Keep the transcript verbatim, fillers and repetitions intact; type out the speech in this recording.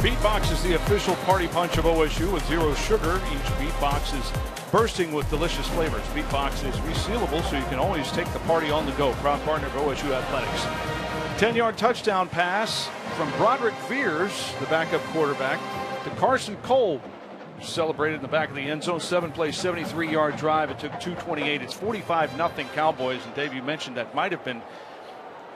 Beatbox is the official party punch of O S U with zero sugar. Each Beatbox is bursting with delicious flavors. Beatbox is resealable, so you can always take the party on the go. Proud partner of O S U Athletics. ten-yard touchdown pass from Broderick Veers, the backup quarterback, to Carson Cole, celebrated in the back of the end zone. Seven-play, seventy-three-yard drive. It took two twenty-eight. It's forty-five nothing Cowboys. And Dave, you mentioned that might have been